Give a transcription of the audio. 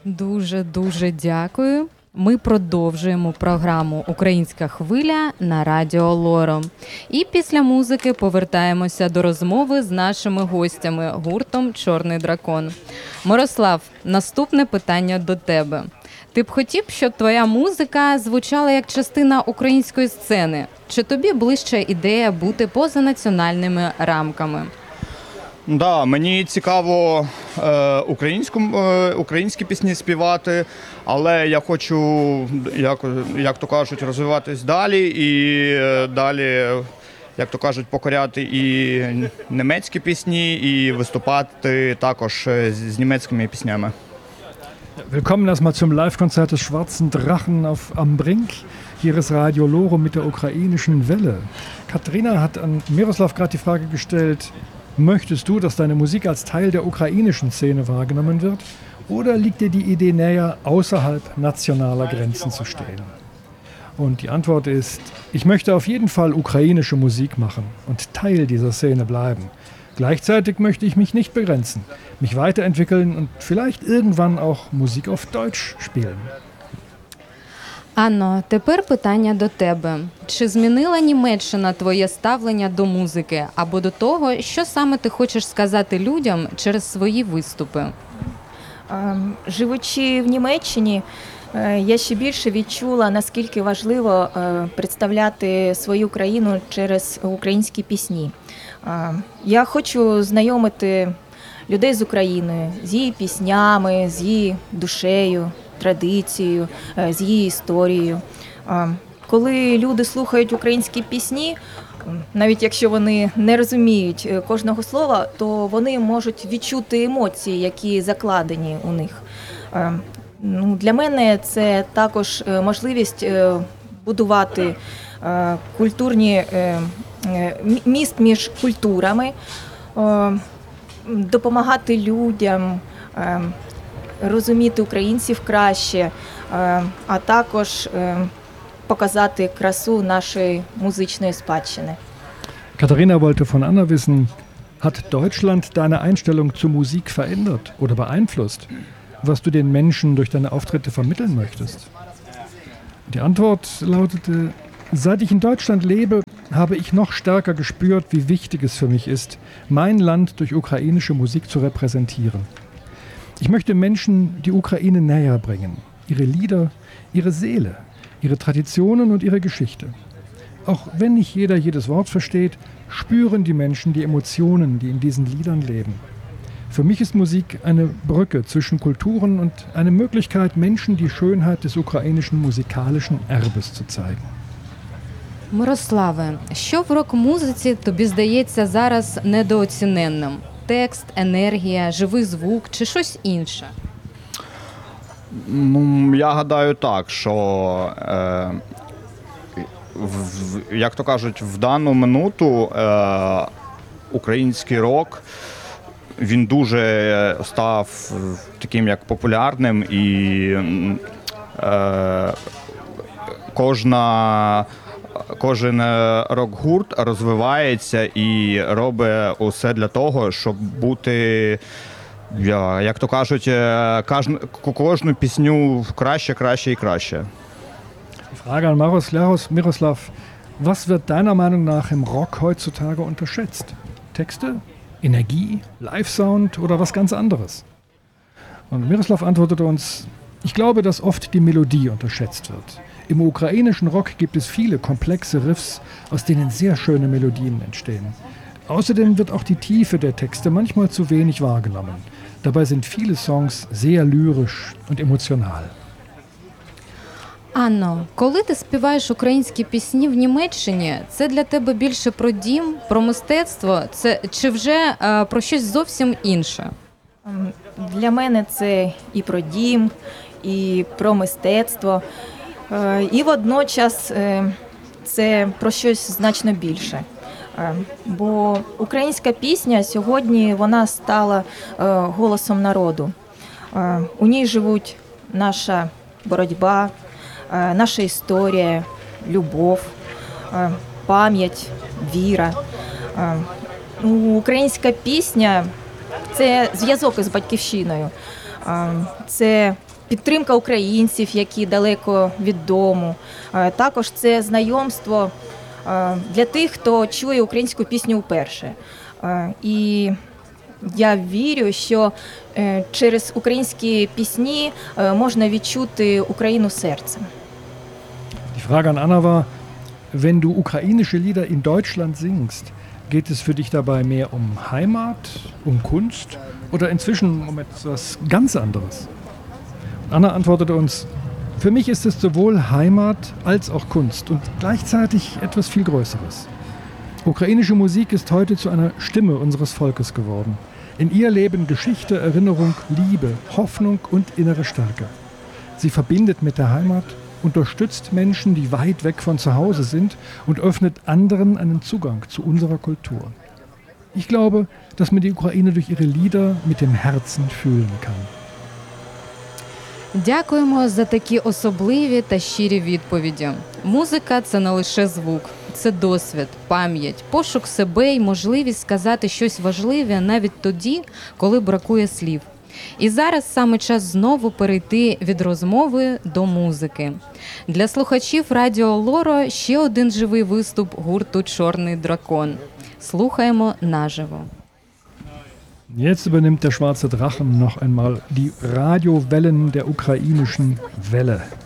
Дуже дякую. Ми продовжуємо програму «Українська хвиля» на Радіо Лоро. І після музики повертаємося до розмови з нашими гостями гуртом «Чорний дракон». Мирослав, наступне питання до тебе. Ти б хотів, щоб твоя музика звучала як частина української сцени? Чи тобі ближча ідея бути поза національними рамками? Да, мені цікаво українські пісні співати, але я хочу, як то кажуть, розвиватись далі і далі, як то кажуть, покоряти і німецькі пісні, і виступати також з німецькими піснями. Willkommen erstmal zum Live-Konzert des Schwarzen Drachen am Brink. Hier ist Radio Loro mit der ukrainischen Welle. Katharina hat an Miroslav gerade die Frage gestellt, möchtest du, dass deine Musik als Teil der ukrainischen Szene wahrgenommen wird? Oder liegt dir die Idee näher, außerhalb nationaler Grenzen zu stehen? Und die Antwort ist, ich möchte auf jeden Fall ukrainische Musik machen und Teil dieser Szene bleiben. Gleichzeitig möchte ich mich nicht begrenzen, mich weiterentwickeln und vielleicht irgendwann auch Musik auf Deutsch spielen. Анно, тепер питання до тебе. Чи змінила Німеччина твоє ставлення до музики або до того, що саме ти хочеш сказати людям через свої виступи? Живучи в Німеччині, я ще більше відчула, наскільки важливо представляти свою країну через українські пісні. Я хочу знайомити людей з Україною, з її піснями, з її душею, традицією, з її історією. Коли люди слухають українські пісні, навіть якщо вони не розуміють кожного слова, то вони можуть відчути емоції, які закладені у них. Для мене це також можливість будувати культурні міст між культурами, допомагати людям розуміти українців краще, а також показати красу нашої музичної спадщини. Katharina wollte von Anna wissen, hat Deutschland deine Einstellung zur Musik verändert oder beeinflusst, was du den Menschen durch deine Auftritte vermitteln möchtest? Die Antwort lautete, seit ich in Deutschland lebe, habe ich noch stärker gespürt, wie wichtig es für mich ist, mein Land durch ukrainische Musik zu repräsentieren. Ich möchte Menschen die Ukraine näher bringen, ihre Lieder, ihre Seele, ihre Traditionen und ihre Geschichte. Auch wenn nicht jeder jedes Wort versteht, spüren die Menschen die Emotionen, die in diesen Liedern leben. Für mich ist Musik eine Brücke zwischen Kulturen und eine Möglichkeit, Menschen die Schönheit des ukrainischen musikalischen Erbes zu zeigen. Мирославе, що в рок-музиці тобі здається зараз недооціненним? Текст, енергія, живий звук чи щось інше? Я гадаю так, що, як то кажуть, в дану минуту український рок, він дуже став таким як популярним і кожен рок-гурт розвивається і робить усе для того, щоб бути, як то кажуть, кожну пісню краще і краще. Die Frage an Miroslav, was wird deiner Meinung nach im Rock heutzutage unterschätzt? Texte, Energie, Live-Sound oder was ganz anderes? Und Miroslav antwortete uns, ich glaube, dass oft die Melodie unterschätzt wird. Im ukrainischen Rock gibt es viele komplexe Riffs, aus denen sehr schöne Melodien entstehen. Außerdem wird auch die Tiefe der Texte manchmal zu wenig wahrgenommen. Dabei sind viele Songs sehr lyrisch und emotional. Анно, коли ти співаєш українські пісні в Німеччині, це для тебе більше про дім, про мистецтво, чи вже про щось зовсім інше? Для мене це і про дім, і про мистецтво, і водночас це про щось значно більше. Бо українська пісня сьогодні вона стала голосом народу. У ній живуть наша боротьба, наша історія, любов, пам'ять, віра. Українська пісня – це зв'язок із батьківщиною. Це підтримка українців, які далеко від дому. Також це знайомство для тих, хто чує українську пісню вперше. І я вірю, що через українські пісні можна відчути Україну серцем. Die Frage an Anna war, wenn du ukrainische Lieder in Deutschland singst, geht es für dich dabei mehr um Heimat, um Kunst oder inzwischen um etwas ganz anderes? Anna antwortete uns, für mich ist es sowohl Heimat als auch Kunst und gleichzeitig etwas viel Größeres. Ukrainische Musik ist heute zu einer Stimme unseres Volkes geworden. In ihr leben Geschichte, Erinnerung, Liebe, Hoffnung und innere Stärke. Sie verbindet mit der Heimat, unterstützt Menschen, die weit weg von zu Hause sind und öffnet anderen einen Zugang zu unserer Kultur. Ich glaube, dass man die Ukraine durch ihre Lieder mit dem Herzen fühlen kann. Дякуємо за такі особливі та щирі відповіді. Музика – це не лише звук, це досвід, пам'ять, пошук себе і можливість сказати щось важливе навіть тоді, коли бракує слів. І зараз саме час знову перейти від розмови до музики. Для слухачів Радіо Лоро ще один живий виступ гурту «Чорний дракон». Слухаємо наживо. Jetzt übernimmt der schwarze Drachen noch einmal die Radiowellen der ukrainischen Welle.